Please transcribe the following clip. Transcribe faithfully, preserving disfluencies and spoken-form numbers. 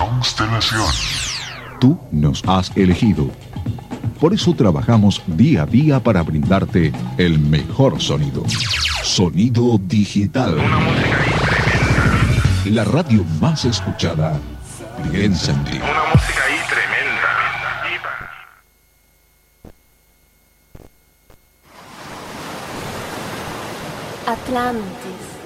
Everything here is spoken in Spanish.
Constelación. Tú nos has elegido. Por eso trabajamos día a día para brindarte el mejor sonido. Sonido digital. Una música ahí tremenda. La radio más escuchada. Piensa en ti. Una música ahí tremenda. Atlantis.